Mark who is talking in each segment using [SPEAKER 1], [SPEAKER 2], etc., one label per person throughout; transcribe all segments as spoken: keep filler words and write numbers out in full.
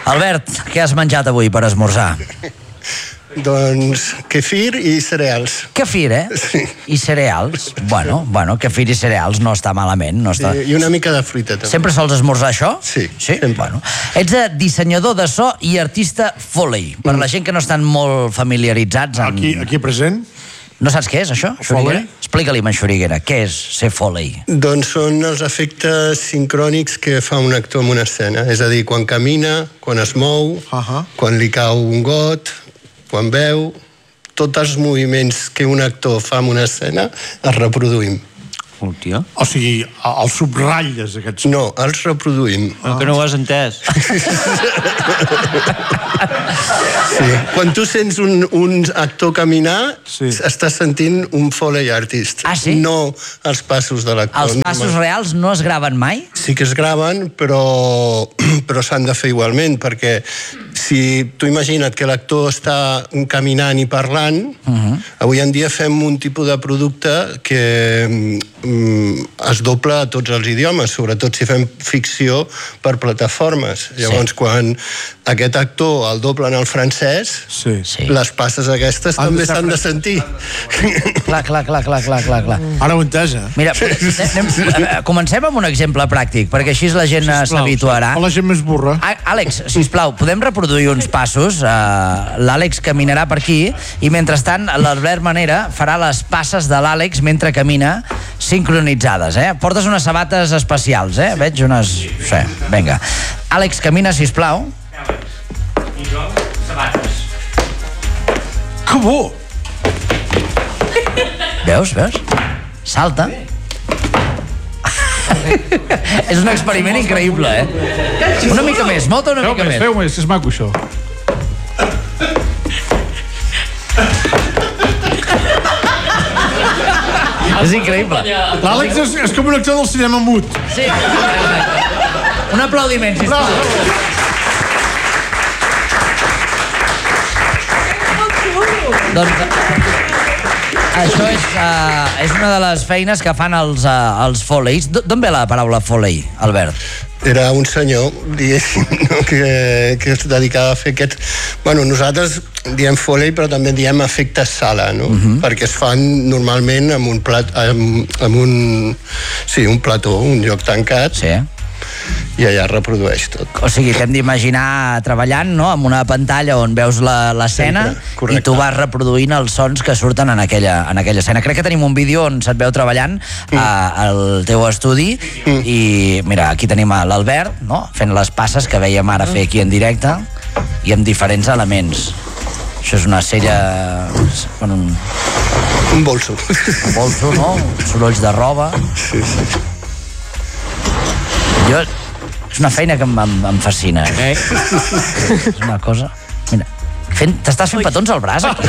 [SPEAKER 1] Albert, què has menjat avui per esmorzar?
[SPEAKER 2] Doncs kefir i cereals.
[SPEAKER 1] Kefir, eh?
[SPEAKER 2] Sí.
[SPEAKER 1] I cereals. Bueno, bueno, kefir i cereals no està malament. No està...
[SPEAKER 2] I, I una mica de fruita, també.
[SPEAKER 1] Sempre sols esmorzar això?
[SPEAKER 2] Sí,
[SPEAKER 1] sí?
[SPEAKER 2] sempre.
[SPEAKER 1] Bueno. Ets dissenyador de so i artista Foley. Per la gent que no estan molt familiaritzats amb...
[SPEAKER 3] Aquí, aquí present.
[SPEAKER 1] No saps què és, això?
[SPEAKER 3] Foley?
[SPEAKER 1] Explica-li, en Xuriguera, què és ser Foley?
[SPEAKER 2] Doncs són els efectes sincrònics que fa un actor en una escena. És a dir, quan camina, quan es mou,
[SPEAKER 3] Uh-huh.
[SPEAKER 2] quan li cau un got, quan veu, tots els moviments que un actor fa en una escena els reproduïm.
[SPEAKER 4] Hòstia.
[SPEAKER 3] O sigui, els subratlles aquests.
[SPEAKER 2] No, els reproduïm.
[SPEAKER 4] No, que no ho has entès.
[SPEAKER 2] Sí. Quan tu sents un, un actor caminar,
[SPEAKER 3] Sí.
[SPEAKER 2] estàs sentint un Foley artist.
[SPEAKER 1] Ah, sí?
[SPEAKER 2] No els passos de l'actor.
[SPEAKER 1] Els passos reals no es graven mai?
[SPEAKER 2] Sí que es graven, però, però s'han de fer igualment, perquè si tu imagina't que l'actor està caminant i parlant, uh-huh. avui en dia fem un tipus de producte que mm, es dobla a tots els idiomes, sobretot si fem ficció per plataformes. Llavors, sí. quan aquest actor el doblen al francès,
[SPEAKER 3] Sí.
[SPEAKER 1] Sí.
[SPEAKER 2] les passes aquestes
[SPEAKER 3] Han
[SPEAKER 2] també
[SPEAKER 3] de ser
[SPEAKER 2] s'han de sentir.
[SPEAKER 1] Clar, clar, clar, clar, clar, clar, clar.
[SPEAKER 3] Ara ho he entès, eh?
[SPEAKER 1] Mira, anem, eh, comencem amb un exemple pràctic, perquè així la gent
[SPEAKER 3] Sisplau,
[SPEAKER 1] s'habituarà.
[SPEAKER 3] o la gent més burra.
[SPEAKER 1] Á- Àlex, sisplau, podem reproduir uns passos? Uh, L'Àlex caminarà per aquí i mentrestant l'Albert Manera farà les passes de l'Àlex mentre camina sincronitzades, eh? Portes unes sabates especials, eh? Veig unes... Sí, vinga. Àlex, camina, sisplau.
[SPEAKER 4] I jo, sabates.
[SPEAKER 3] Que bo!
[SPEAKER 1] Veus, veus? Salta. És un experiment increïble, eh? Una mica més, molta una
[SPEAKER 3] Feu
[SPEAKER 1] mica
[SPEAKER 3] més,
[SPEAKER 1] més.
[SPEAKER 3] feu més, és maco això.
[SPEAKER 1] És increïble.
[SPEAKER 3] L'Àlex és, és com un actor del cinema mut.
[SPEAKER 1] Sí. Un aplaudiment, sisplau. Doncs això és, uh, és una de les feines que fan els, uh, els Foleys. D'on ve la paraula Foley, Albert?
[SPEAKER 2] Era un senyor, diguéssim, no? que, que es dedicava a fer aquests... Bueno, nosaltres diem Foley, però també diem efectes sala, no? Uh-huh. Perquè es fan normalment amb un plat... amb, amb un... Sí, un plató, un lloc tancat,
[SPEAKER 1] Sí.
[SPEAKER 2] i allà es reprodueix tot.
[SPEAKER 1] O sigui, que hem d'imaginar treballant, no?, amb una pantalla on veus la- l'escena
[SPEAKER 2] Sempre,
[SPEAKER 1] i tu vas reproduint els sons que surten en aquella, en aquella escena. Crec que tenim un vídeo on se't veu treballant mm. a, al teu estudi mm. i mira, aquí tenim a l'Albert, no?, fent les passes que vèiem ara fer aquí en directe i amb diferents elements. Això és una sella... Bueno, un,
[SPEAKER 2] Un bolso.
[SPEAKER 1] un bolso, no?, sorolls de roba.
[SPEAKER 2] Sí, sí.
[SPEAKER 1] Jo... És una feina que em, em, em fascina. Eh? És una cosa... Mira, fent, t'estàs fent petons al braç, aquí?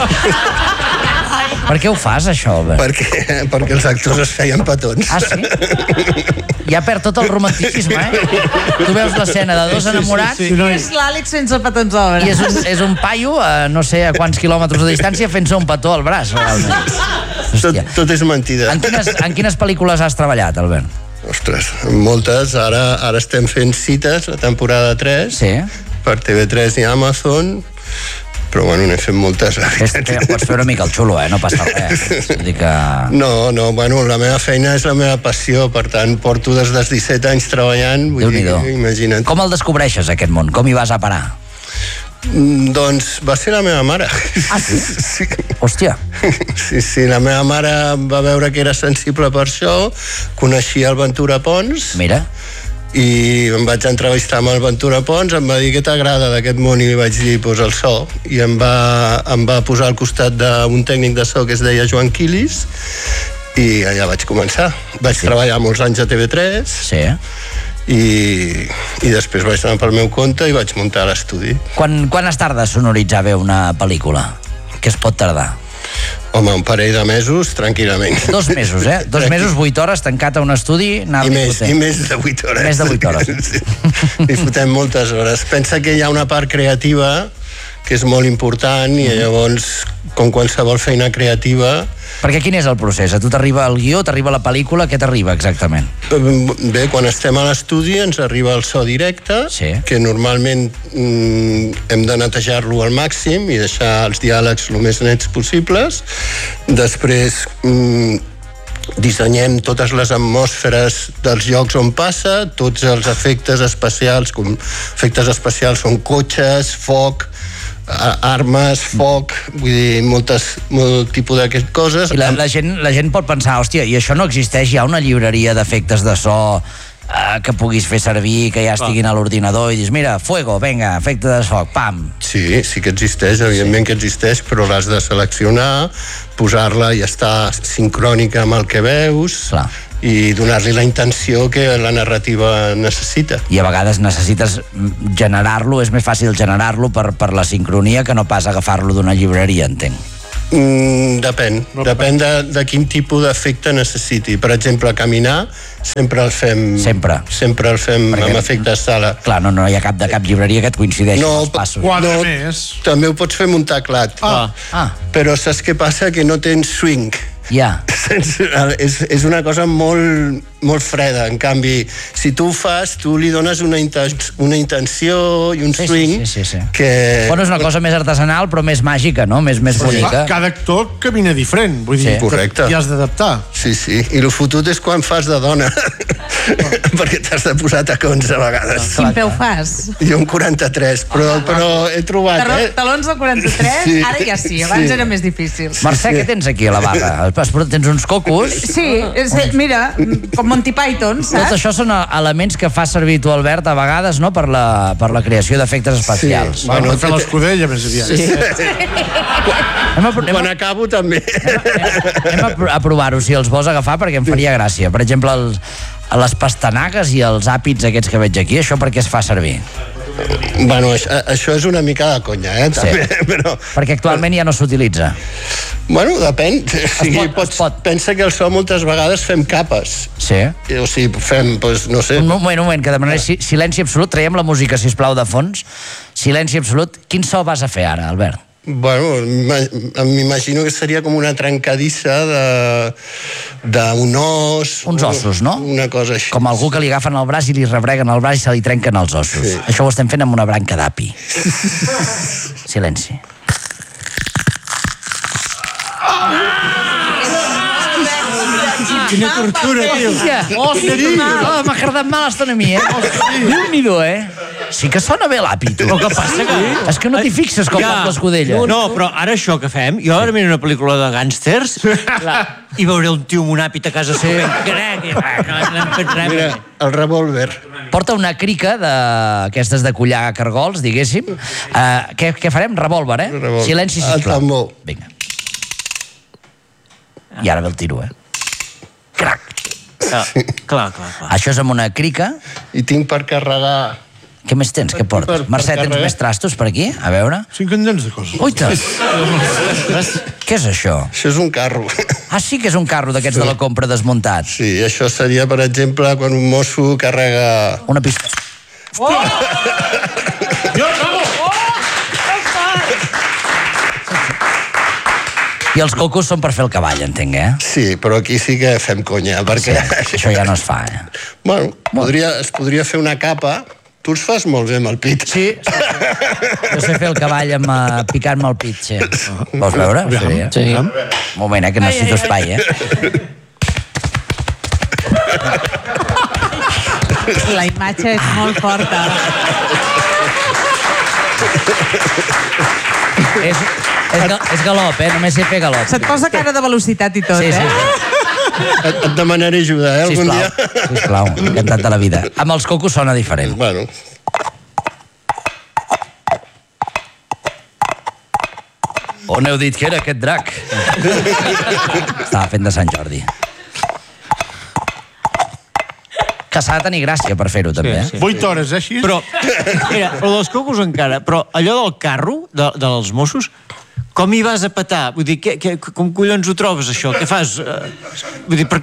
[SPEAKER 1] Per què ho fas, això, Albert?
[SPEAKER 2] perquè, perquè els actors es feien petons.
[SPEAKER 1] Ah, sí? Ja perd tot el romanticisme, eh? Tu veus l'escena de dos enamorats
[SPEAKER 3] Sí, no,
[SPEAKER 5] És l'Àlex sense petons a
[SPEAKER 1] i és un, és un paio a no sé a quants quilòmetres de distància fent-se un petó al braç, realment.
[SPEAKER 2] Tot,
[SPEAKER 1] Hòstia.
[SPEAKER 2] tot és mentida.
[SPEAKER 1] En quines, en quines pel·lícules has treballat, Albert?
[SPEAKER 2] Ostres, moltes. Ara, ara estem fent cites, la temporada tres,
[SPEAKER 1] Sí.
[SPEAKER 2] per T V tres i Amazon, però bueno, n'he fet moltes. la
[SPEAKER 1] Fes,
[SPEAKER 2] veritat.
[SPEAKER 1] pots fer una mica el xulo, eh? No passa res. Vull dir que...
[SPEAKER 2] No, no, bueno, la meva feina és la meva passió, per tant, porto des dels disset anys treballant, vull dir,
[SPEAKER 1] Déu-n'hi-do.
[SPEAKER 2] imagina't.
[SPEAKER 1] Com el descobreixes, aquest món? Com hi vas a parar?
[SPEAKER 2] Mm, Doncs va ser la meva mare.
[SPEAKER 1] Ah, sí?
[SPEAKER 2] Sí.
[SPEAKER 1] Hòstia.
[SPEAKER 2] Sí, sí, la meva mare va veure que era sensible per això, coneixia el Ventura Pons,
[SPEAKER 1] Mira.
[SPEAKER 2] i em vaig entrevistar amb el Ventura Pons, em va dir què t'agrada d'aquest món i li vaig dir pues, el so, i em va, em va posar al costat d'un tècnic de so que es deia Joan Quilis i allà vaig començar. Vaig sí. treballar molts anys a T V tres
[SPEAKER 1] Sí.
[SPEAKER 2] i, i després vaig anar pel meu compte i vaig muntar l'estudi.
[SPEAKER 1] Quan, quan es tarda a sonoritzar bé una pel·lícula? Què es pot tardar?
[SPEAKER 2] Home, un parell de mesos, tranquil·lament.
[SPEAKER 1] Dos mesos, eh? Dos mesos, vuit hores, tancat a un estudi, anar
[SPEAKER 2] I més, I més de vuit hores.
[SPEAKER 1] Més de vuit hores.
[SPEAKER 2] Sí. I fotem moltes hores. Pensa que hi ha una part creativa que és molt important, i llavors, com qualsevol feina creativa...
[SPEAKER 1] Perquè quin és el procés? A tu t'arriba el guió, t'arriba la pel·lícula, què t'arriba exactament?
[SPEAKER 2] Bé, quan estem a l'estudi ens arriba el so directe,
[SPEAKER 1] sí.
[SPEAKER 2] que normalment mm, hem de netejar-lo al màxim i deixar els diàlegs el més nets possibles. Després mm, dissenyem totes les atmosferes dels llocs on passa, tots els efectes especials, com efectes especials són cotxes, foc, armes, foc, vull dir, moltes, molt tipus d'aquestes coses.
[SPEAKER 1] I la, la, gent, la gent pot pensar, hòstia, i això no existeix? Hi ha una llibreria d'efectes de so eh, que puguis fer servir, que ja estiguin a l'ordinador i dius, mira, fuego, venga, efecte de foc, pam.
[SPEAKER 2] Sí, sí que existeix, evidentment sí. que existeix, però l'has de seleccionar, posar-la i estar sincrònica amb el que veus. Clar. I donar-li la intenció que la narrativa necessita.
[SPEAKER 1] I a vegades necessites generar-lo, és més fàcil generar-lo per, per la sincronia que no pas agafar-lo d'una llibreria, entenc.
[SPEAKER 2] Mm, depèn, no, depèn de, de quin tipus d'efecte necessiti. Per exemple, caminar sempre el fem
[SPEAKER 1] sempre,
[SPEAKER 2] sempre el fem perquè, amb efecte de sala.
[SPEAKER 1] Clar, no, no hi ha cap de cap llibreria que et coincideixi
[SPEAKER 2] no,
[SPEAKER 1] amb els passos.
[SPEAKER 3] Quatre
[SPEAKER 2] no,
[SPEAKER 3] més.
[SPEAKER 2] També ho pots fer amb un teclat.
[SPEAKER 3] Ah.
[SPEAKER 1] Ah.
[SPEAKER 2] Però saps què passa? Que no tens swing.
[SPEAKER 1] Ja.
[SPEAKER 2] És, és una cosa molt, molt freda. En canvi, si tu ho fas, tu li dones una, inten una intenció i un
[SPEAKER 1] sí,
[SPEAKER 2] swing
[SPEAKER 1] sí, sí, sí.
[SPEAKER 2] que...
[SPEAKER 1] Bueno, és una cosa més artesanal, però més màgica, no? Més, més bonica.
[SPEAKER 3] Sí. Cada actor camina diferent, vull dir,
[SPEAKER 2] sí. Correcte.
[SPEAKER 3] I has d'adaptar.
[SPEAKER 2] Sí, sí. I el fotut és quan fas de dona. Perquè t'has de posar tacons a vegades.
[SPEAKER 5] Quin peu fas?
[SPEAKER 2] Jo un quaranta-tres, però, però he trobat,
[SPEAKER 5] Taló,
[SPEAKER 2] eh?
[SPEAKER 5] Talons del quaranta-tres? Sí. Ara ja sí, abans sí. era més difícil.
[SPEAKER 1] Mercè, sí. Què tens aquí a la barra? Tens uns cocos?
[SPEAKER 5] Sí, és, mira, com Monty Python, saps?
[SPEAKER 1] Tot això són elements que fa servir tu, Albert, a vegades, no?, per la, per la creació d'efectes especials.
[SPEAKER 3] Sí. Bueno, per fer l'escudella més aviat.
[SPEAKER 1] Sí. sí.
[SPEAKER 2] Anem a, anem a, Quan acabo, també.
[SPEAKER 1] Anem a, a provar-ho, si els vols agafar, perquè em faria gràcia. Per exemple, el, les pastanagues i els àpits aquests que veig aquí, això per què es fa servir?
[SPEAKER 2] Bueno, això, això és una mica de conya, eh? També,
[SPEAKER 1] sí.
[SPEAKER 2] però...
[SPEAKER 1] Perquè actualment ja no s'utilitza.
[SPEAKER 2] Bueno, depèn. O sigui,
[SPEAKER 1] pot,
[SPEAKER 2] pots,
[SPEAKER 1] pot.
[SPEAKER 2] Pensa que el so moltes vegades fem capes.
[SPEAKER 1] Sí.
[SPEAKER 2] O sigui, fem, doncs, no sé...
[SPEAKER 1] Un moment, un moment, que demanaré silenci absolut. Traiem la música, sisplau, de fons. Silenci absolut. Quin so vas a fer ara, Albert?
[SPEAKER 2] Bueno, m'imagino que seria com una trencadissa d'un os...
[SPEAKER 1] Uns ossos, no?
[SPEAKER 2] Una cosa així.
[SPEAKER 1] Com algú que li agafen el braç i li rebreguen el braç i se li trenquen els ossos. Sí. Això ho estem fent amb una branca d'api. Silenci.
[SPEAKER 3] Quina tortura, tio.
[SPEAKER 1] Hòstia, hòstia, sí. Oh, m'ha agradat mal estona a mi, eh? Déu-n'hi-do, eh? Sí que sona bé l'api, tu.
[SPEAKER 4] Però què passa? Que...
[SPEAKER 1] És que no t'hi fixes com ja. l'escudella.
[SPEAKER 4] No, no, però ara això que fem, jo ara miro una pel·lícula de gàngsters i veuré un tio amb un àpid a casa seva.
[SPEAKER 2] Mira, el revòlver.
[SPEAKER 1] Porta una crica d'aquestes de collar cargols, diguéssim. Uh, què, què farem? Revòlver, eh?
[SPEAKER 2] Revòlver.
[SPEAKER 1] Silenci, sisplau.
[SPEAKER 2] El tambor.
[SPEAKER 1] Vinga. I ara ve el tiro, eh? Crac.
[SPEAKER 4] Ah, clar, clar, clar.
[SPEAKER 1] Això és amb una crica.
[SPEAKER 2] I tinc per carregar...
[SPEAKER 1] Què més tens? Què portes?
[SPEAKER 2] Per, per
[SPEAKER 1] Mercè, tens
[SPEAKER 2] carregar.
[SPEAKER 1] més trastos per aquí? A veure.
[SPEAKER 3] Cinc candents de coses.
[SPEAKER 1] Uita! Què és això?
[SPEAKER 2] Això és un carro.
[SPEAKER 1] Ah, sí que és un carro d'aquests sí. de la compra desmuntat.
[SPEAKER 2] Sí, això seria, per exemple, quan un mosso carrega...
[SPEAKER 1] Una pista.
[SPEAKER 5] Oh!
[SPEAKER 3] Jo, bravo!
[SPEAKER 1] I els cocos són per fer el cavall, entenc, eh?
[SPEAKER 2] Sí, però aquí sí que fem conya, perquè...
[SPEAKER 1] Sí, això ja no es fa, eh?
[SPEAKER 2] Bueno, podria, es podria fer una capa. Tu els fas molt bé amb el pit.
[SPEAKER 1] Sí, jo sé fer el cavall amb, uh, picant-me el pit, sí. Vols veure?
[SPEAKER 3] Aviam,
[SPEAKER 1] Sí.
[SPEAKER 3] aviam.
[SPEAKER 1] Un moment, eh, que necessito espai, eh?
[SPEAKER 5] La imatge és molt forta.
[SPEAKER 1] És, és, ga, és galop, eh? Només sé fer galop.
[SPEAKER 5] Se't posa cara de velocitat i tot,
[SPEAKER 1] Sí, sí,
[SPEAKER 5] eh?
[SPEAKER 1] sí.
[SPEAKER 2] Et, et demanaré ajuda, eh, algun
[SPEAKER 1] Sisplau,
[SPEAKER 2] dia.
[SPEAKER 1] sisplau, encantat de la vida. Amb els cocos sona diferent.
[SPEAKER 2] Bueno,
[SPEAKER 1] On heu dit que era aquest drac? Estava fent de Sant Jordi. Que s'ha de tenir gràcia per fer-ho, també, eh?
[SPEAKER 4] sí.
[SPEAKER 3] Vuit hores, eh, així?
[SPEAKER 4] Però, mira, però dels cocos encara, però allò del carro, de, dels Mossos, com hi vas a petar? Vull dir, que, que, com collons ho trobes, això? Què fas? Uh, vull dir, per,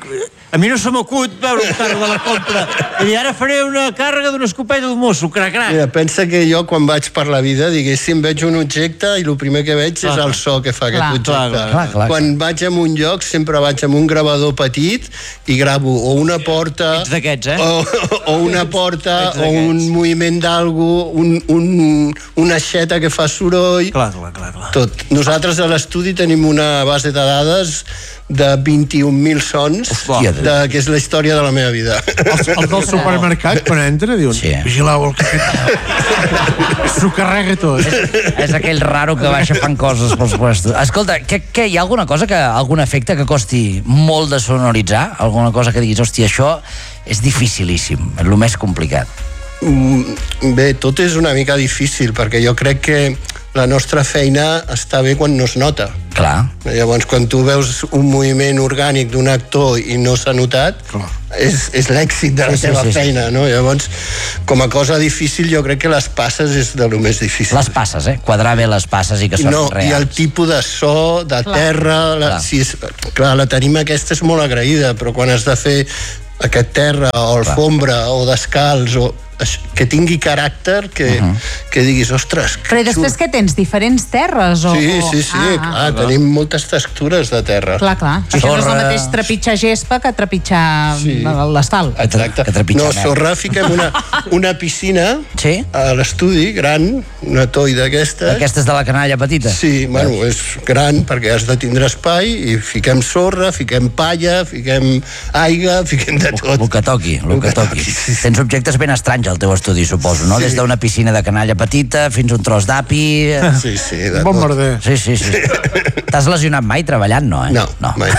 [SPEAKER 4] A mi no se m'acut veure un carro de la compra i dir, ara faré una càrrega d'una escopeta d'un mosso, crac, crac.
[SPEAKER 2] Mira, pensa que jo, quan vaig per la vida, diguéssim, veig un objecte i el primer que veig és el so que fa aquest
[SPEAKER 5] Clar.
[SPEAKER 2] objecte.
[SPEAKER 4] Clar,
[SPEAKER 1] clar, clar.
[SPEAKER 2] Quan vaig a un lloc, sempre vaig amb un gravador petit i gravo o una porta...
[SPEAKER 4] Ets d'aquests, eh?
[SPEAKER 2] O, o una porta,
[SPEAKER 4] Ets
[SPEAKER 2] o
[SPEAKER 4] d'aquests.
[SPEAKER 2] un moviment d'algú, un, un, una aixeta que fa soroll...
[SPEAKER 4] Clar, clar, clar, clar.
[SPEAKER 2] Tot. Nosaltres a l'estudi tenim una base de dades de vint-i-un mil sons,
[SPEAKER 1] Hòstia.
[SPEAKER 2] de, que és la història de la meva vida.
[SPEAKER 3] Els, els del supermercat, quan entra, diuen,
[SPEAKER 1] Sí.
[SPEAKER 3] vigileu el que... S'ho carrega tot.
[SPEAKER 1] És aquell raro que va aixafant coses pels puestos. Escolta, què, què, hi ha alguna cosa, que algun efecte que costi molt de sonoritzar? Alguna cosa que diguis, hòstia, això és dificilíssim, és el més complicat.
[SPEAKER 2] Mm, Bé, tot és una mica difícil, perquè jo crec que la nostra feina està bé quan no es nota.
[SPEAKER 1] Clar.
[SPEAKER 2] Llavors, quan tu veus un moviment orgànic d'un actor i no s'ha notat,
[SPEAKER 3] Clar.
[SPEAKER 2] és, és l'èxit de la
[SPEAKER 1] Sí, sí,
[SPEAKER 2] teva
[SPEAKER 1] sí, sí.
[SPEAKER 2] feina, no? Llavors, com a cosa difícil, jo crec que les passes és de lo més difícil.
[SPEAKER 1] Les passes, eh? Quadrar bé les passes i que són
[SPEAKER 2] No,
[SPEAKER 1] reals.
[SPEAKER 2] i el tipus de so, de
[SPEAKER 5] Clar.
[SPEAKER 2] terra... La,
[SPEAKER 1] Clar.
[SPEAKER 2] si és, clar, la tenim aquesta és molt agraïda, però quan has de fer aquest terra o alfombra o descalç o aix- que tingui caràcter, que, uh -huh. que diguis, ostres... que
[SPEAKER 5] Però i després
[SPEAKER 2] xul.
[SPEAKER 5] què tens? Diferents terres? O,
[SPEAKER 2] Sí,
[SPEAKER 5] o...
[SPEAKER 2] sí, sí,
[SPEAKER 5] Ah,
[SPEAKER 2] clar, ah, tenim moltes textures de terra.
[SPEAKER 5] Clar, clar. Perquè no és el
[SPEAKER 1] Sorra.
[SPEAKER 5] mateix trepitjar gespa que trepitjar
[SPEAKER 2] Sí.
[SPEAKER 5] l'asfalt.
[SPEAKER 2] Exacte.
[SPEAKER 1] Que trepitjar
[SPEAKER 2] No,
[SPEAKER 1] mel.
[SPEAKER 2] sorra, fiquem una, una piscina
[SPEAKER 1] Sí?
[SPEAKER 2] a l'estudi, gran, una toi d'aquestes.
[SPEAKER 1] Aquesta és de la canalla petita?
[SPEAKER 2] Sí, bueno, és gran perquè has de tindre espai i fiquem sorra, fiquem palla, fiquem aigua, fiquem de tot.
[SPEAKER 1] El que toqui, el que toqui.
[SPEAKER 2] sí, sí.
[SPEAKER 1] Tens objectes ben estranys al teu estudi, suposo, no?
[SPEAKER 2] Sí.
[SPEAKER 1] Des d'una piscina de canalla petita fins a un tros d'api...
[SPEAKER 2] Sí, sí, de
[SPEAKER 3] Bon
[SPEAKER 2] tot.
[SPEAKER 3] merder.
[SPEAKER 1] Sí, sí, sí. T'has lesionat mai treballant, no, eh?
[SPEAKER 2] No, mai.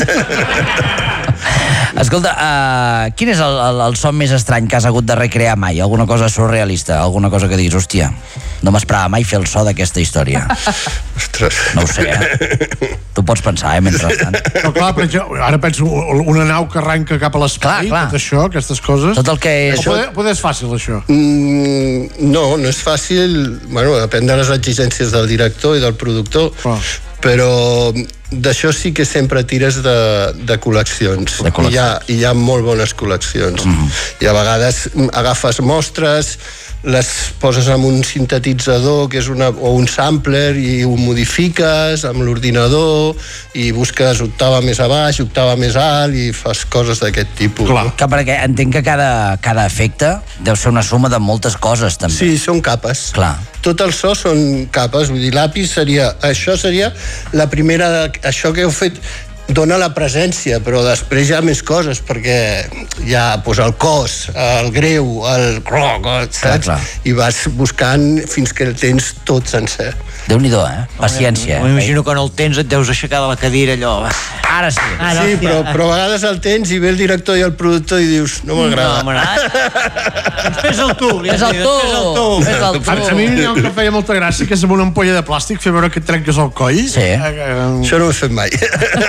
[SPEAKER 1] Escolta, uh, quin és el, el, el son més estrany que has hagut de recrear mai? Alguna cosa surrealista? Alguna cosa que diguis, hòstia, no m'esperava mai fer el so d'aquesta història.
[SPEAKER 2] Ostres.
[SPEAKER 1] No ho sé, eh? Tu pots pensar, eh, mentrestant.
[SPEAKER 3] Però clar, per exemple, ara penso una nau que arranca cap a l'espai,
[SPEAKER 1] Clar, clar.
[SPEAKER 3] tot això, aquestes coses.
[SPEAKER 1] Tot el que és...
[SPEAKER 3] O poder, poder és fàcil, això.
[SPEAKER 2] Mm, no, no és fàcil. Bueno, depèn de les exigències del director i del productor.
[SPEAKER 3] Clar.
[SPEAKER 2] Però d'això sí que sempre tires de, de col·leccions.
[SPEAKER 1] De col·leccions.
[SPEAKER 2] I, hi ha, I hi ha molt bones col·leccions. Mm -hmm. I a vegades agafes mostres, les poses amb un sintetitzador que és una, o un sampler i ho modifiques amb l'ordinador i busques octava més a baix, octava més alt i fas coses d'aquest tipus.
[SPEAKER 3] Clar.
[SPEAKER 2] No?
[SPEAKER 1] Que perquè entenc que cada, cada efecte deu ser una suma de moltes coses, també.
[SPEAKER 2] Sí, són capes.
[SPEAKER 1] Clar.
[SPEAKER 2] Tot el so són capes, vull dir, l'àpis seria... Això seria la primera... Això que heu fet dona la presència, però després hi ha més coses, perquè hi ha doncs, el cos, el greu, el rock, saps?
[SPEAKER 1] Clar, clar.
[SPEAKER 2] I vas buscant fins que el tens tot sencer.
[SPEAKER 1] Déu-n'hi-do, eh? Paciència.
[SPEAKER 4] M'imagino que quan el tens et deus aixecar de la cadira allò. va.
[SPEAKER 1] Ara sí.
[SPEAKER 4] Ara,
[SPEAKER 2] Sí,
[SPEAKER 4] hòstia.
[SPEAKER 2] però, però a vegades el tens i ve el director i el productor i dius, no m'agrada.
[SPEAKER 4] No, m'agrada. Doncs fes-el tu. li has
[SPEAKER 1] Fes-el
[SPEAKER 4] dit,
[SPEAKER 1] tu.
[SPEAKER 4] Fes-el tu.
[SPEAKER 1] Fes-el
[SPEAKER 3] A,
[SPEAKER 1] tu.
[SPEAKER 3] a mi hi ha un que feia molta gràcia, que és amb una ampolla de plàstic fer veure que et trenques el coll.
[SPEAKER 1] Sí.
[SPEAKER 3] Eh, eh,
[SPEAKER 2] Això no ho he fet mai.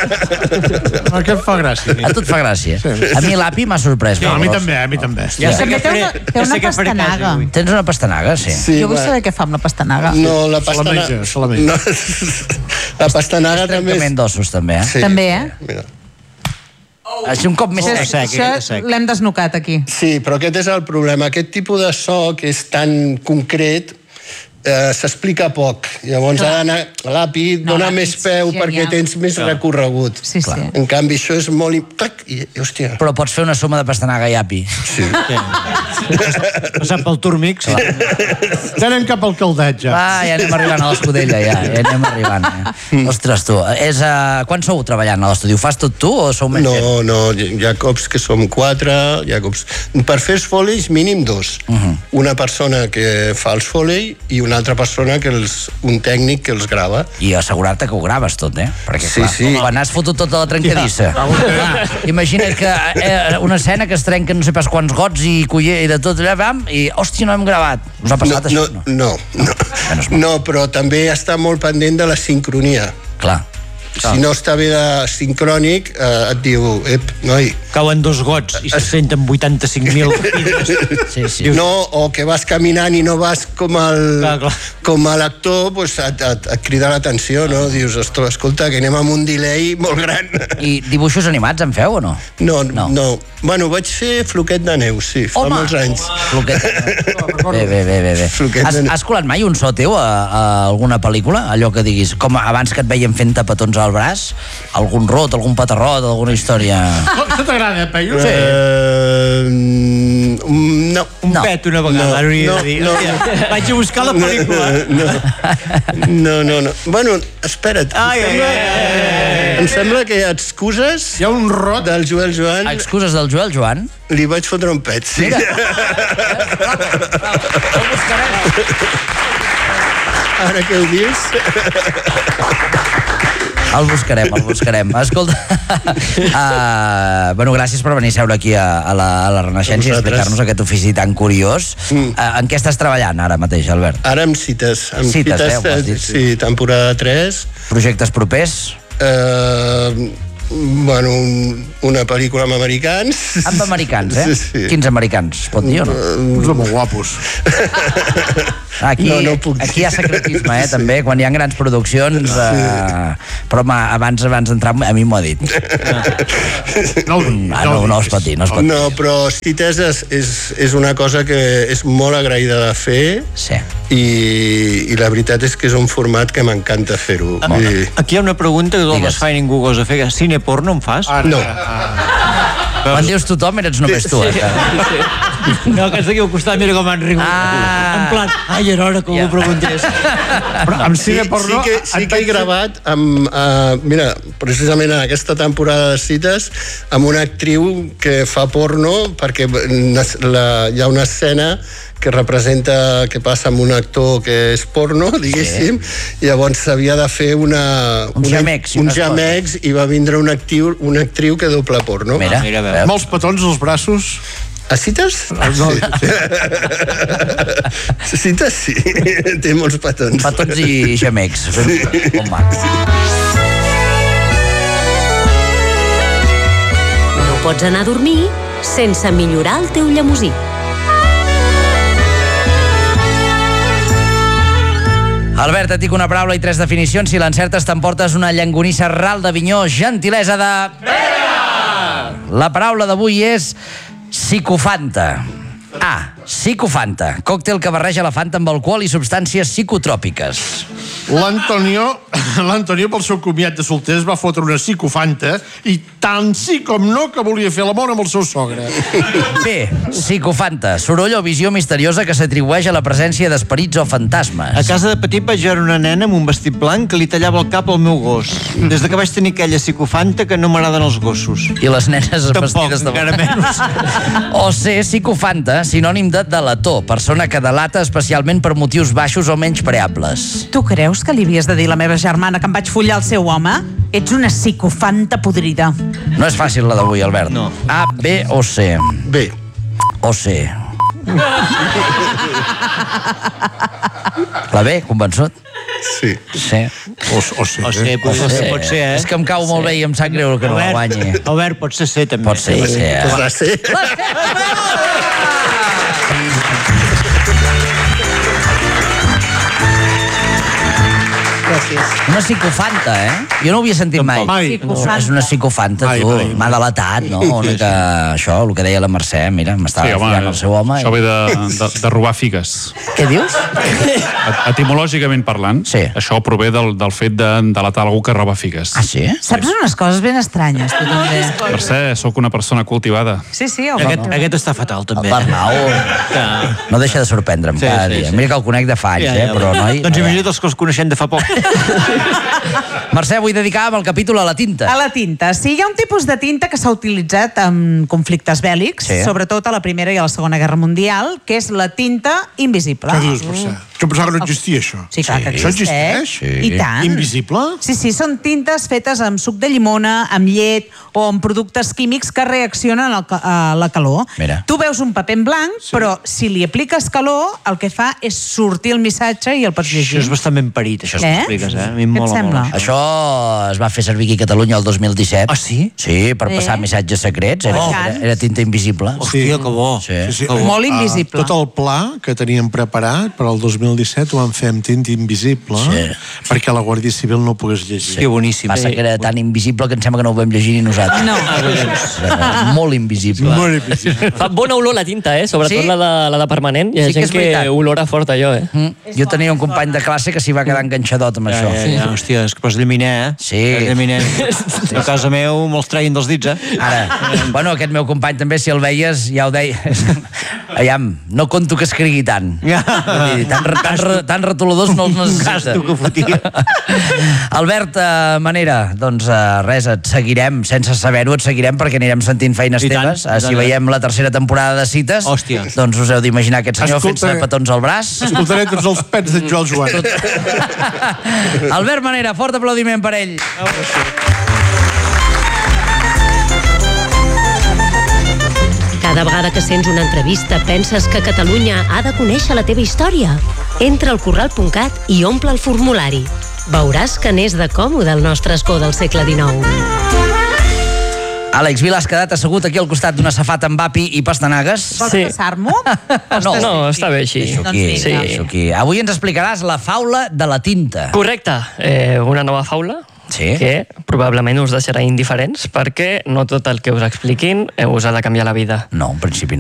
[SPEAKER 3] Aquest fa gràcia.
[SPEAKER 1] A tu et fa gràcia. A mi l'api m'ha sorprès.
[SPEAKER 3] No, a
[SPEAKER 1] molt.
[SPEAKER 3] mi també, a mi també.
[SPEAKER 4] Ja sé
[SPEAKER 5] També
[SPEAKER 4] què
[SPEAKER 5] té
[SPEAKER 4] faré,
[SPEAKER 5] una- té
[SPEAKER 4] ja
[SPEAKER 5] una
[SPEAKER 4] sé què faré a casa
[SPEAKER 5] pastanaga.
[SPEAKER 4] avui.
[SPEAKER 1] Tens una pastanaga, sí.
[SPEAKER 2] Sí,
[SPEAKER 5] Jo vull
[SPEAKER 2] va.
[SPEAKER 5] saber què fa amb la pastanaga.
[SPEAKER 2] No, la
[SPEAKER 3] Se la
[SPEAKER 2] pastanaga...
[SPEAKER 3] menja, se la menja.
[SPEAKER 2] No, la pastanaga també
[SPEAKER 1] Trencament
[SPEAKER 2] és...
[SPEAKER 1] d'ossos, també, eh?
[SPEAKER 2] Sí.
[SPEAKER 5] També, eh?
[SPEAKER 2] Mira.
[SPEAKER 1] Així un cop més
[SPEAKER 5] Això,
[SPEAKER 1] sec.
[SPEAKER 4] sec,
[SPEAKER 5] això
[SPEAKER 4] aquest és sec.
[SPEAKER 5] l'hem desnucat aquí.
[SPEAKER 2] Sí, però aquest és el problema. Aquest tipus de so que és tan concret eh, s'explica poc. Llavors
[SPEAKER 5] Clar.
[SPEAKER 2] ha d'anar a l'API,
[SPEAKER 5] No,
[SPEAKER 2] dona
[SPEAKER 5] l'API
[SPEAKER 2] més
[SPEAKER 5] és
[SPEAKER 2] peu
[SPEAKER 5] genial.
[SPEAKER 2] perquè tens més recorregut.
[SPEAKER 5] Sí, sí.
[SPEAKER 2] En canvi, això és molt... i- Clac, i, i, hòstia.
[SPEAKER 1] Però pots fer una suma de pastanaga i api.
[SPEAKER 2] Sí.
[SPEAKER 4] Passant pel Turmix.
[SPEAKER 3] Tenen cap al caldet, ja.
[SPEAKER 1] Va, ja anem arribant a l'escudella, ja. Ja anem arribant. Eh? Ostres, tu. És, uh, quan sou treballant a l'estudi? Ho fas tot tu o sou més gent?
[SPEAKER 2] No, no, hi ha cops que som quatre, hi ha cops... Per fer els folis, mínim dos. Uh -huh. Una persona que fa els foley i una altra persona que els... un tècnic que els grava.
[SPEAKER 1] I assegurar-te que ho graves tot, eh? Perquè,
[SPEAKER 2] Sí,
[SPEAKER 1] clar,
[SPEAKER 2] sí.
[SPEAKER 1] quan has fotut tota la trencadissa... Clar, imagina't que eh, una escena que es trenquen no sé pas quants gots i culler i de tot allà, vam, i hòstia, no hem gravat. Us ha passat
[SPEAKER 2] no,
[SPEAKER 1] això?
[SPEAKER 2] no, no, no.
[SPEAKER 1] Menys mal.
[SPEAKER 2] No, però també està molt pendent de la sincronia.
[SPEAKER 1] Clar.
[SPEAKER 2] Si no està bé de sincrònic, eh, et diu, ep, noi,
[SPEAKER 4] cauen dos gots i se senten vuitanta-cinc mil vides.
[SPEAKER 1] Sí, sí.
[SPEAKER 2] No, o que vas caminant i no vas com el,
[SPEAKER 4] Clar, clar.
[SPEAKER 2] com a l'actor, doncs et, et, et crida l'atenció, no? Dius, "Ostres, escolta, que anem amb un delay molt gran."
[SPEAKER 1] I dibuixos animats en feu o no?
[SPEAKER 2] No,
[SPEAKER 1] No.
[SPEAKER 2] no. no. Bueno, vaig fer Floquet de neu, sí, fa
[SPEAKER 1] Home!
[SPEAKER 2] molts anys.
[SPEAKER 1] Floquet. Bé, bé, bé, bé, bé.
[SPEAKER 2] Floquet
[SPEAKER 1] Has,
[SPEAKER 2] de-
[SPEAKER 1] has colat mai un so teu a, a alguna pel·lícula? Allò que diguis, com abans que et veiem fent tapetons al braç, algun rot, algun patarrot, alguna història...
[SPEAKER 3] Això t'agrada, Peyu?
[SPEAKER 2] Sí. Uh, no.
[SPEAKER 4] Un
[SPEAKER 1] No.
[SPEAKER 4] pet una vegada,
[SPEAKER 2] No,
[SPEAKER 4] ara hauria
[SPEAKER 2] no,
[SPEAKER 4] de dir.
[SPEAKER 2] no.
[SPEAKER 4] Hòstia, vaig a buscar la pel·lícula.
[SPEAKER 2] No, no, no. Bueno, espera't.
[SPEAKER 4] Ai, ai, ai, ai.
[SPEAKER 2] Em sembla que hi ha excuses
[SPEAKER 3] Hi ha un rot.
[SPEAKER 2] del Joel Joan.
[SPEAKER 1] Excuses del Joel Joan?
[SPEAKER 2] Li vaig fotre un pet, sí. Ara que ho dius...
[SPEAKER 1] El buscarem, el buscarem. Escolta, uh, bueno, gràcies per venir a seure aquí a, a, la, a la Renaixença i explicar-nos aquest ofici tan curiós. Mm. Uh, en què estàs treballant ara mateix, Albert?
[SPEAKER 2] Ara amb cites. Amb
[SPEAKER 1] Cites,
[SPEAKER 2] cites,
[SPEAKER 1] eh, ho has dit,
[SPEAKER 2] sí, temporada tres.
[SPEAKER 1] Projectes propers?
[SPEAKER 2] Eh, bueno, un, una pel·lícula amb americans.
[SPEAKER 1] Amb americans, eh?
[SPEAKER 2] Sí, sí.
[SPEAKER 1] Quins americans? Pot dir o no?
[SPEAKER 3] Uns de molt guapos.
[SPEAKER 1] Aquí,
[SPEAKER 2] No, no puc dir.
[SPEAKER 1] aquí hi ha secretisme, eh, també, quan hi ha grans produccions. Eh, però home, abans abans d'entrar a mi m'ho ha dit.
[SPEAKER 3] No, no,
[SPEAKER 1] Ah, no, no es pot dir, no es pot dir.
[SPEAKER 2] No, però cites és, és, és una cosa que és molt agraïda de fer
[SPEAKER 1] Sí.
[SPEAKER 2] i, i la veritat és que és un format que m'encanta fer-ho. I...
[SPEAKER 4] Aquí hi ha una pregunta que tothom
[SPEAKER 1] Digues.
[SPEAKER 4] es fa i ningú gosa fer. Cine porno em fas?
[SPEAKER 3] Ara,
[SPEAKER 2] No.
[SPEAKER 1] Quan dius tothom, eres només tu, eh?
[SPEAKER 4] No, que aquí al costat, mira com han rigut.
[SPEAKER 1] Ah.
[SPEAKER 4] En plan, ai, era hora que
[SPEAKER 1] Ja.
[SPEAKER 4] ho preguntés.
[SPEAKER 3] Però amb
[SPEAKER 2] Sí,
[SPEAKER 3] cine
[SPEAKER 2] sí,
[SPEAKER 3] porno...
[SPEAKER 2] que, sí que he gravat amb, uh, mira, precisament en aquesta temporada de cites amb una actriu que fa porno perquè nes- la, hi ha una escena que representa que passa amb un actor que és porno, diguéssim, sí. I llavors s'havia de fer una...
[SPEAKER 1] Un
[SPEAKER 2] una,
[SPEAKER 1] gemecs,
[SPEAKER 2] un
[SPEAKER 1] unes
[SPEAKER 2] gemecs i va vindre una actriu, una actriu que dobla porno.
[SPEAKER 1] Mira,
[SPEAKER 4] mira,
[SPEAKER 1] veus?
[SPEAKER 3] Molts petons als braços.
[SPEAKER 2] A cites?
[SPEAKER 3] No,
[SPEAKER 2] Sí. Cites sí, té molts petons.
[SPEAKER 1] Petons i gemecs. Sí. Com macs.
[SPEAKER 6] No pots anar a dormir sense millorar el teu llemosí.
[SPEAKER 1] Albert, et dic una paraula i tres definicions. Si l'encertes, t'emportes una llangonissa ral d'Avinyó, gentilesa de... La paraula d'avui és psicofanta. A. Psicofanta. Còctel que barreja la fanta amb alcohol i substàncies psicotròpiques.
[SPEAKER 3] L'Antonio, l'Antonio pel seu comiat de solters va fotre una psicofanta i tant sí com no que volia fer l'amor amb el seu sogre.
[SPEAKER 1] B. Psicofanta. Soroll o visió misteriosa que s'atribueix a la presència d'esperits o fantasmes.
[SPEAKER 4] A casa de petit vaig veure una nena amb un vestit blanc que li tallava el cap al meu gos. Des de que vaig tenir aquella psicofanta que no m'agraden els gossos.
[SPEAKER 1] I les nenes
[SPEAKER 4] Tampoc,
[SPEAKER 1] vestides de...
[SPEAKER 4] encara menys.
[SPEAKER 1] O C. Psicofanta, sinònim de delator. Persona que delata especialment per motius baixos o menys preables.
[SPEAKER 5] Tu creus que li havies de dir a la meva germana que em vaig follar el seu home? Ets una psicofanta podrida.
[SPEAKER 1] No és fàcil la d'avui, Albert.
[SPEAKER 4] No.
[SPEAKER 1] A, B o C?
[SPEAKER 2] Bé,
[SPEAKER 1] O C? La B, convençut?
[SPEAKER 2] sí.
[SPEAKER 1] Sí.
[SPEAKER 3] O, o sí,
[SPEAKER 4] O sigui, pot,
[SPEAKER 1] Sí.
[SPEAKER 4] pot ser, eh?
[SPEAKER 1] És que em cau molt bé i em sap greu que no la guanyi.
[SPEAKER 4] Albert, pot ser C, també.
[SPEAKER 1] Pot ser, sí. eh?
[SPEAKER 2] És la C.
[SPEAKER 5] Gràcies.
[SPEAKER 1] Una psicofanta, eh? Jo no ho havia sentit mai.
[SPEAKER 3] Mai.
[SPEAKER 5] Psicofanta.
[SPEAKER 1] És una psicofanta,
[SPEAKER 3] Mai,
[SPEAKER 1] tu.
[SPEAKER 3] mai.
[SPEAKER 1] M'ha delatat, no? Una que... Això, el que deia la Mercè, mira, m'estava
[SPEAKER 7] Sí, home,
[SPEAKER 1] fiant el seu home.
[SPEAKER 7] això ve de, de, de robar figues.
[SPEAKER 1] Què dius?
[SPEAKER 7] Et- Etimològicament parlant,
[SPEAKER 1] Sí.
[SPEAKER 7] això prové del, del fet de delatar algú que roba figues.
[SPEAKER 1] Ah, sí?
[SPEAKER 5] Saps unes coses ben estranyes, tu també.
[SPEAKER 7] Mercè, sóc una persona cultivada.
[SPEAKER 5] Sí, sí, el
[SPEAKER 4] Aquest, aquest està fatal,
[SPEAKER 1] El
[SPEAKER 4] també.
[SPEAKER 1] Arnau no deixa de sorprendre'm
[SPEAKER 4] Sí,
[SPEAKER 1] cada
[SPEAKER 4] sí,
[SPEAKER 1] dia.
[SPEAKER 4] sí.
[SPEAKER 1] Mira que el conec de fa anys,
[SPEAKER 4] Ja,
[SPEAKER 1] eh?
[SPEAKER 4] ja,
[SPEAKER 1] Però, noi...
[SPEAKER 4] Doncs imagina't els que els coneixem de fa poc.
[SPEAKER 1] Mercè, vull dedicar amb el capítol a la tinta.
[SPEAKER 5] A la tinta. Sí, hi ha un tipus de tinta que s'ha utilitzat en conflictes bèl·lics,
[SPEAKER 1] Sí.
[SPEAKER 5] sobretot a la Primera i a la Segona Guerra Mundial, que és la tinta invisible.
[SPEAKER 3] Què dius, Mercè? Jo pensava que no existia, això.
[SPEAKER 5] Sí, clar que
[SPEAKER 3] Això
[SPEAKER 5] existeix.
[SPEAKER 3] existeix?
[SPEAKER 5] I tant.
[SPEAKER 3] Invisible?
[SPEAKER 5] Sí, sí, són tintes fetes amb suc de llimona, amb llet o amb productes químics que reaccionen al ca- a la calor.
[SPEAKER 1] Mira.
[SPEAKER 5] Tu veus un paper en blanc, sí. però si li apliques calor, el que fa és sortir el missatge i el pots llegir.
[SPEAKER 4] Això és bastant ben parit, això que
[SPEAKER 5] Eh?
[SPEAKER 4] expliques, eh? A mi em
[SPEAKER 5] Què et
[SPEAKER 4] mola
[SPEAKER 5] sembla?
[SPEAKER 4] molt.
[SPEAKER 1] Això es va fer servir aquí a Catalunya el dos mil disset.
[SPEAKER 4] Ah, sí?
[SPEAKER 1] Sí, per passar
[SPEAKER 5] Eh?
[SPEAKER 1] missatges secrets. Era,
[SPEAKER 5] Oh.
[SPEAKER 1] era, era tinta invisible.
[SPEAKER 4] Hòstia, que bo.
[SPEAKER 1] Sí.
[SPEAKER 3] Sí, sí.
[SPEAKER 5] Molt
[SPEAKER 3] Ah,
[SPEAKER 5] invisible.
[SPEAKER 3] Tot el pla que teníem preparat per al dos mil disset ho vam fer amb tinta invisible
[SPEAKER 1] Sí.
[SPEAKER 3] perquè la Guàrdia Civil no ho pogués llegir.
[SPEAKER 4] Que boníssim.
[SPEAKER 1] Passa que era tan invisible que em sembla que no ho vam llegir ni nosaltres.
[SPEAKER 5] No.
[SPEAKER 1] Era molt invisible.
[SPEAKER 3] Molt invisible.
[SPEAKER 8] Fa bona olor la tinta, eh? Sobretot
[SPEAKER 1] Sí?
[SPEAKER 8] la, de, la de permanent. Hi ha
[SPEAKER 1] Sí que
[SPEAKER 8] gent
[SPEAKER 1] és
[SPEAKER 8] que,
[SPEAKER 1] veritat.
[SPEAKER 8] olora fort allò, eh?
[SPEAKER 1] Mm. Jo tenia un company de classe que s'hi va quedar enganxadot amb
[SPEAKER 4] Ja,
[SPEAKER 1] això.
[SPEAKER 4] ja, ja, hòstia, és que pots llaminer, eh?
[SPEAKER 1] Sí.
[SPEAKER 4] Pots llaminer. A casa meu me'ls treien dels dits, eh?
[SPEAKER 1] Ara, bueno, aquest meu company també, si el veies, ja ho deia. Aviam, no conto que escrigui tant.
[SPEAKER 4] Ja.
[SPEAKER 1] Vull dir, tan, tan, tan, tan retoladors no els necessita.
[SPEAKER 4] Gasto que fotia.
[SPEAKER 1] Albert eh, Manera, doncs eh, res, et seguirem, sense saber-ho, et seguirem perquè anirem sentint feines
[SPEAKER 4] I tant,
[SPEAKER 1] teves.
[SPEAKER 4] i
[SPEAKER 1] Eh,
[SPEAKER 4] tant,
[SPEAKER 1] si
[SPEAKER 4] i
[SPEAKER 1] veiem la tercera temporada de Cites,
[SPEAKER 4] Hòstia.
[SPEAKER 1] doncs us heu d'imaginar aquest senyor
[SPEAKER 3] Escolta-
[SPEAKER 1] fent-se petons al braç.
[SPEAKER 3] Escoltaré tots els pets d'en Joel Joan.
[SPEAKER 1] Albert Manera, fort aplaudiment per ell.
[SPEAKER 6] Cada vegada que sents una entrevista penses que Catalunya ha de conèixer la teva història. Entra al corral punt cat i omple el formulari. Veuràs que n'és de còmode el nostre escó del segle dinou.
[SPEAKER 1] Àlex Vila, has quedat assegut aquí al costat d'una safata amb api i pastanagues.
[SPEAKER 5] Vols
[SPEAKER 8] Sí.
[SPEAKER 5] passar-m'ho?
[SPEAKER 1] No,
[SPEAKER 8] No, està bé així.
[SPEAKER 1] Deixo
[SPEAKER 5] Doncs
[SPEAKER 1] aquí,
[SPEAKER 5] vinga.
[SPEAKER 8] Sí.
[SPEAKER 1] deixo aquí. Avui ens explicaràs la faula de la tinta.
[SPEAKER 8] Correcte. Eh, una nova faula
[SPEAKER 1] Sí.
[SPEAKER 8] que probablement us deixarà indiferents perquè no tot el que us expliquin eh, us ha de canviar la vida.
[SPEAKER 1] No, en principi